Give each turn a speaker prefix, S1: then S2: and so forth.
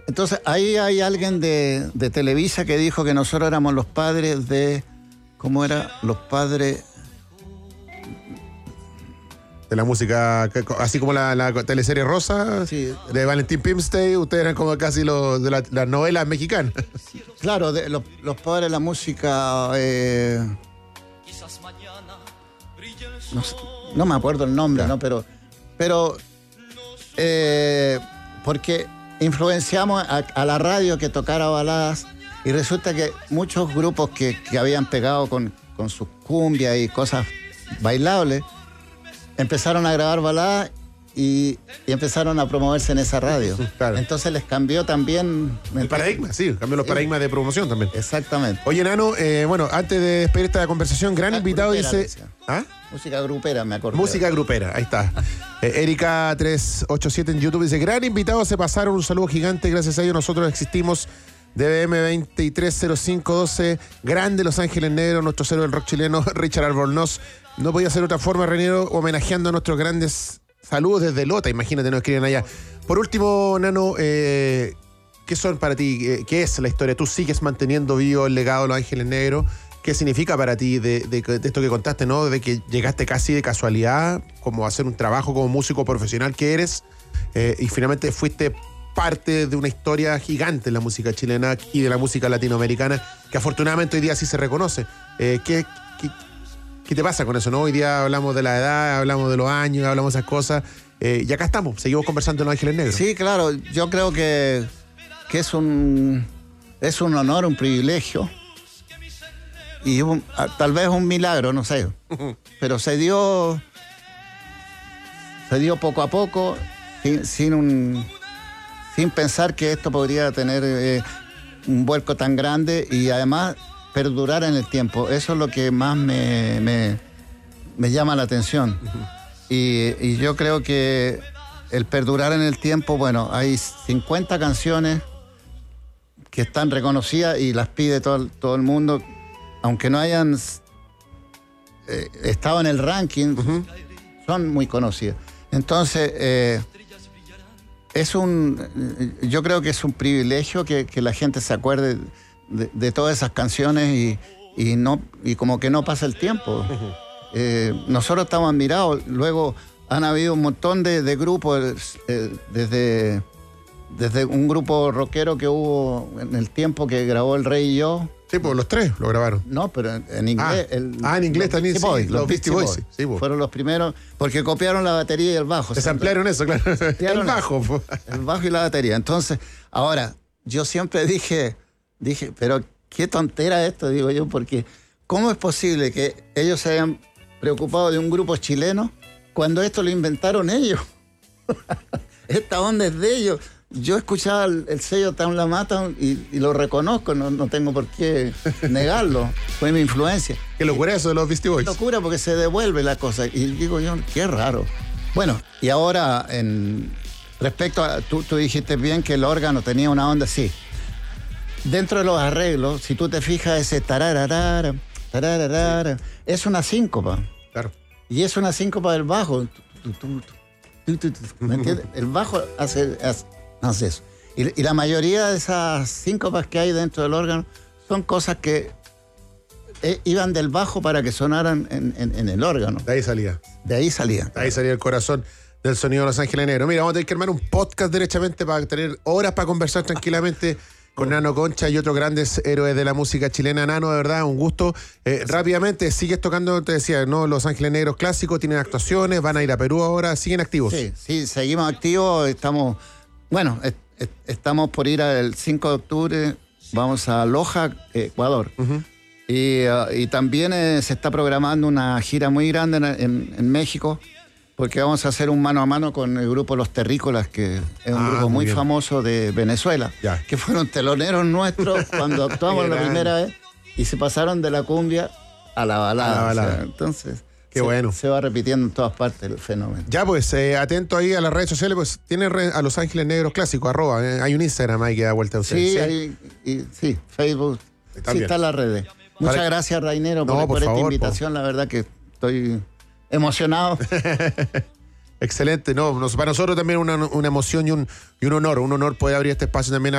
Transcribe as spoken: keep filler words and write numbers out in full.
S1: Entonces, ahí hay alguien de, de Televisa que dijo que nosotros éramos los padres de... ¿Cómo era? Los padres...
S2: De la música, así como la, la teleserie Rosa, sí, de Valentín Pimstey, ustedes eran como casi los de la, las novelas mexicanas.
S1: Claro, de, los, los padres de la música... Eh, no, no me acuerdo el nombre, claro. ¿no? Pero, pero eh, porque influenciamos a, a la radio que tocara baladas y resulta que muchos grupos que, que habían pegado con, con sus cumbias y cosas bailables empezaron a grabar baladas y, y empezaron a promoverse en esa radio. Claro. Entonces les cambió también...
S2: El paradigma, sí, cambió los paradigmas de promoción también.
S1: Exactamente.
S2: Oye, Nano, eh, bueno, antes de despedir esta conversación, gran
S1: música
S2: invitado
S1: grupera,
S2: dice... ¿Ah?
S1: Música grupera, me acuerdo.
S2: Música grupera, ahí está. eh, Erika tres ochenta y siete en YouTube dice, gran invitado, se pasaron, un saludo gigante, gracias a ellos nosotros existimos. D B M veintitrés cero cinco doce, grande Los Ángeles Negros, nuestro cero del rock chileno, Richard Albornoz. No podía ser otra forma, Reniero, homenajeando a nuestros grandes saludos desde Lota, imagínate, nos escriben allá. Por último, Nano, eh, ¿qué son para ti? ¿Qué es la historia? ¿Tú sigues manteniendo vivo el legado de Los Ángeles Negros? ¿Qué significa para ti de, de, de esto que contaste, ¿no? De que llegaste casi de casualidad, como a hacer un trabajo como músico profesional que eres, eh, y finalmente fuiste parte de una historia gigante en la música chilena y de la música latinoamericana, que afortunadamente hoy día sí se reconoce. Eh, ¿qué, qué, ¿Qué te pasa con eso, no? Hoy día hablamos de la edad, hablamos de los años, hablamos de esas cosas, eh, y acá estamos, seguimos conversando en Los Ángeles Negros.
S1: Sí, claro, yo creo que, que es un es un honor, un privilegio, y un, tal vez un milagro, no sé, pero se dio, se dio poco a poco, sin, sin un... sin pensar que esto podría tener eh, un vuelco tan grande y además perdurar en el tiempo. Eso es lo que más me, me, me llama la atención. Uh-huh. y, y yo creo que el perdurar en el tiempo, bueno, hay cincuenta canciones que están reconocidas y las pide todo, todo el mundo, aunque no hayan eh, estado en el ranking, uh-huh. son muy conocidas. Entonces... Eh, Es un, yo creo que es un privilegio que, que la gente se acuerde de, de todas esas canciones y, y, no, y como que no pasa el tiempo. Uh-huh. Eh, nosotros estamos admirados. Luego han habido un montón de, de grupos, eh, desde, desde un grupo rockero que hubo en el tiempo que grabó El Rey y Yo.
S2: Sí, pues los tres lo grabaron.
S1: No, pero en, en inglés.
S2: Ah,
S1: el,
S2: ah, en inglés también, sí.
S1: Boys,
S2: los Beastie Boys. Boys. Sí, pues.
S1: Fueron los primeros, porque copiaron la batería y el bajo.
S2: Desampliaron eso, claro. El bajo. Pues.
S1: El bajo y la batería. Entonces, ahora, yo siempre dije, dije, pero qué tontera esto, digo yo, porque ¿cómo es posible que ellos se hayan preocupado de un grupo chileno cuando esto lo inventaron ellos? Esta onda es de ellos. Yo escuchaba el, el sello Tan La Mata y, y lo reconozco, no, no tengo por qué negarlo. Fue mi influencia.
S2: Qué locura eso de los Beastie Boys.
S1: Locura porque se devuelve la cosa. Y digo yo, qué raro. Bueno, y ahora, en, respecto a... Tú, tú dijiste bien que el órgano tenía una onda así. Dentro de los arreglos, si tú te fijas, ese tarararara, tarararara, sí. es una síncopa.
S2: Claro.
S1: Y es una síncopa del bajo. ¿Me entiendes? El bajo hace... hace hace eso. Y, y la mayoría de esas síncopas que hay dentro del órgano son cosas que eh, iban del bajo para que sonaran en, en, en el órgano.
S2: De ahí salía.
S1: De ahí salía.
S2: De ahí salía el corazón del sonido de Los Ángeles Negros. Mira, vamos a tener que armar un podcast derechamente para tener horas para conversar tranquilamente con Nano Concha y otros grandes héroes de la música chilena. Nano, de verdad, un gusto. Eh, rápidamente, sigues tocando, te decía, ¿no? Los Ángeles Negros clásicos, tienen actuaciones, van a ir a Perú ahora, ¿siguen activos?
S1: Sí, sí, seguimos activos, estamos... Bueno, est- est- estamos por ir el cinco de octubre, vamos a Loja, Ecuador. Uh-huh. Y, uh, y también eh, se está programando una gira muy grande en, en, en México, porque vamos a hacer un mano a mano con el grupo Los Terrícolas, que es un ah, grupo muy, muy famoso de Venezuela, ya. que fueron teloneros nuestros cuando actuamos la primera vez y se pasaron de la cumbia a la balada. A la balada. O sea, entonces...
S2: Qué
S1: se,
S2: bueno.
S1: Se va repitiendo en todas partes el fenómeno.
S2: Ya, pues, eh, atento ahí a las redes sociales, pues, tiene red, a Los Ángeles Negros Clásicos, arroba, eh, hay un Instagram ahí que da vuelta a ustedes.
S1: Sí, ¿sí? Hay, y, sí, Facebook,
S2: También.
S1: sí, está en las redes. Muchas Para... gracias, Rainero, por, no, por, por favor, esta invitación, por... la verdad que estoy emocionado.
S2: Excelente, no, nos, para nosotros también una, una emoción y un, y un honor, un honor poder abrir este espacio también a